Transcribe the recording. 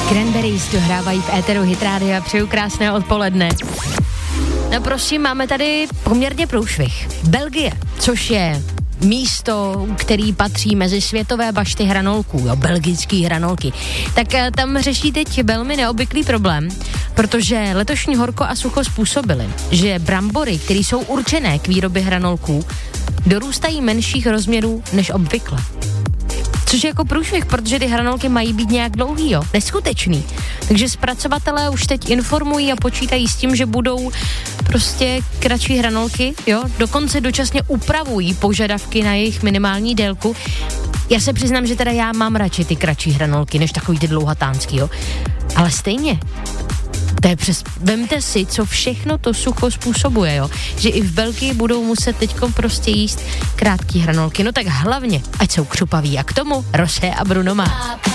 Cranberries dohrávají v éteru Hit Rádia. Přeju krásné odpoledne. No prosím, máme tady poměrně průšvih. Belgie, což je místo, který patří mezi světové bašty hranolků, jo, belgický hranolky, tak tam řeší teď velmi neobvyklý problém, protože letošní horko a sucho způsobily, že brambory, které jsou určené k výrobě hranolků, dorůstají menších rozměrů než obvykle. Což je jako průšvih, protože ty hranolky mají být nějak dlouhý, jo, neskutečný. Takže zpracovatelé už teď informují a počítají s tím, že budou prostě kratší hranolky, jo, dokonce dočasně upravují požadavky na jejich minimální délku. Já se přiznám, že teda já mám radši ty kratší hranolky, než takový ty dlouhatánský, jo. Ale stejně, to je vemte si, co všechno to sucho způsobuje, jo. Že i v Belgii budou muset teďkom prostě jíst krátký hranolky. No tak hlavně, ať jsou křupaví. A k tomu Rosé a Bruno Mars.